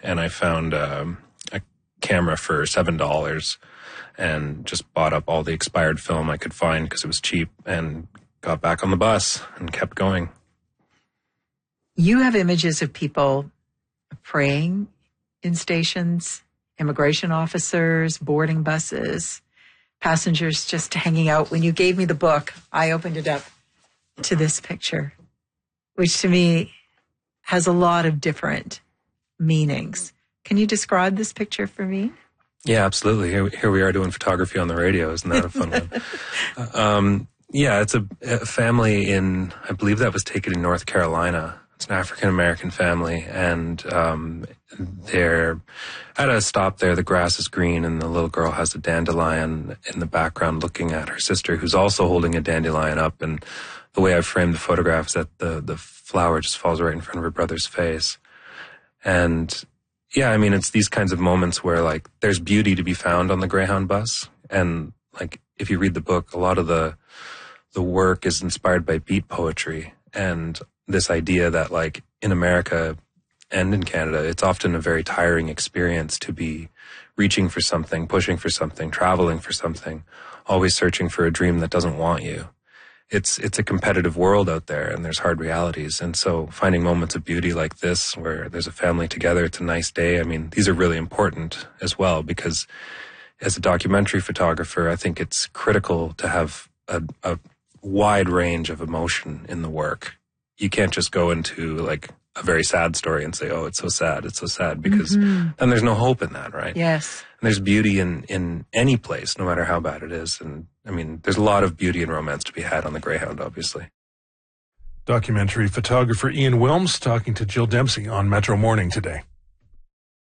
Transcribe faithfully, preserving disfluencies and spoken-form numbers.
and I found um, a camera for seven dollars and just bought up all the expired film I could find because it was cheap, and got back on the bus and kept going. You have images of people praying in stations, immigration officers, boarding buses, passengers just hanging out. When you gave me the book, I opened it up to this picture, which to me has a lot of different meanings. Can you describe this picture for me? Yeah, absolutely. Here, here we are doing photography on the radio. Isn't that a fun one? Um, yeah, it's a, a family in, I believe that was taken in North Carolina. It's an African-American family, and um, they're at a stop there. The grass is green, and the little girl has a dandelion in the background looking at her sister, who's also holding a dandelion up. And the way I've framed the photograph is that the, the flower just falls right in front of her brother's face. And yeah, I mean, it's these kinds of moments where, like, there's beauty to be found on the Greyhound bus. And, like, if you read the book, a lot of the the work is inspired by beat poetry and this idea that, like, in America and in Canada, it's often a very tiring experience to be reaching for something, pushing for something, traveling for something, always searching for a dream that doesn't want you. It's it's a competitive world out there, and there's hard realities. And so finding moments of beauty like this, where there's a family together, it's a nice day. I mean, these are really important as well, because as a documentary photographer, I think it's critical to have a, a wide range of emotion in the work. You can't just go into, like, a very sad story and say, oh, it's so sad, it's so sad, because mm-hmm. then there's no hope in that, right? Yes. And there's beauty in, in any place, no matter how bad it is. And, I mean, there's a lot of beauty and romance to be had on the Greyhound, obviously. Documentary photographer Ian Wilms talking to Jill Dempsey on Metro Morning today.